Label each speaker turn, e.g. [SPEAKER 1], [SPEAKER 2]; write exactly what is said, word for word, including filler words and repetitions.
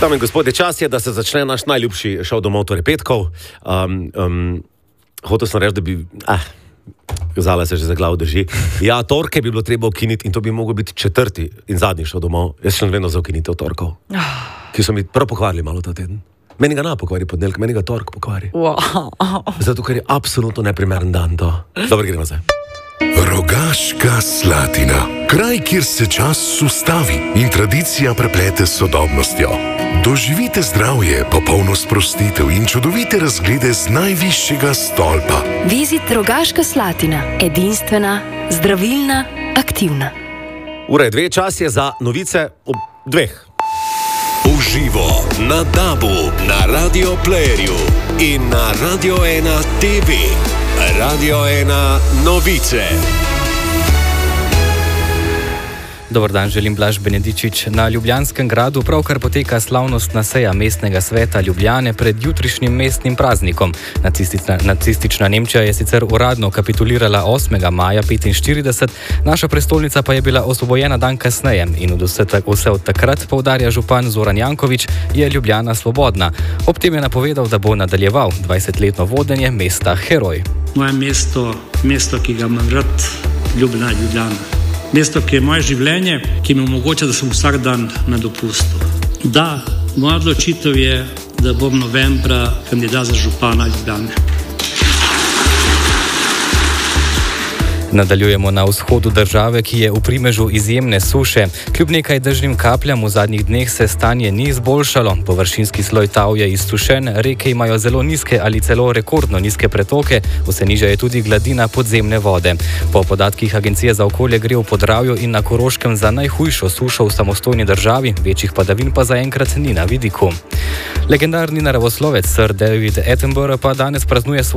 [SPEAKER 1] Dame in gospodje, čas je, da se začne naš najljubši šov domov, torej petkov. Um, um, hotel sem reči, da bi... Ah, Zala se že za glavo drži. Ja, torke bi bilo treba ukiniti in to bi mogel biti četrti in zadnji šov domov. Jaz sem vedno za ukinitev torkov, ki so mi prav pokvarili malo ta teden. Meni ga na pokvari ponedeljek, meni ga tork pokvari.
[SPEAKER 2] Wow.
[SPEAKER 1] Zato, ker je absolutno neprimeren dan to. Dobro, gremo zdaj.
[SPEAKER 3] Rogaška Slatina. Kraj, kjer se čas ustavi in tradicija preplete s sodobnostjo. Doživite zdravje, popolno sprostitev in čudovite razglede z najvišjega stolpa.
[SPEAKER 4] Vizit Rogaška Slatina. Edinstvena, zdravilna, aktivna.
[SPEAKER 1] Ura je dve, čas je za novice ob dveh.
[SPEAKER 5] Uživo na Dabu, na Radio Playerju in na Radio ena T V. Radio ena novice.
[SPEAKER 2] Dobar dan, želim Blaž Benedičič. Na Ljubljanskem gradu pravkar poteka slavnostna seja mestnega sveta Ljubljane pred jutrišnjim mestnim praznikom. Nacistična, nacistična Nemčija je sicer uradno kapitulirala osmega maja petinštirideset, naša prestolnica pa je bila osvobojena dan kasneje in vse, vse od takrat, poudarja župan Zoran Janković, je Ljubljana svobodna. Ob tem je napovedal, da bo nadaljeval dvajsetletno vodenje mesta Heroj.
[SPEAKER 6] Moje mesto, mesto, ki ga imam rad, Ljubljana, Ljubljana. Mesto, ki je moje življenje, ki mi omogoča, da sem vsak dan na dopustu. Da, moja odločitev je, da bom novembra kandidat za župana Ljubljane.
[SPEAKER 2] Nadaljujemo na vzhodu države, ki je v primežu izjemne suše. Kljub nekaj dežnim kapljam v zadnjih dneh se stanje ni izboljšalo. Površinski sloj tal je izsušen, reke imajo zelo nizke ali celo rekordno nizke pretoke, vse nižja je tudi gladina podzemne vode. Po podatkih Agencije za okolje gre v Podravju in na Koroškem za najhujšo sušo v samostojni državi, večjih padavin pa zaenkrat ni na vidiku. Legendarni naravoslovec Sir David Attenborough pa danes praznuje svoj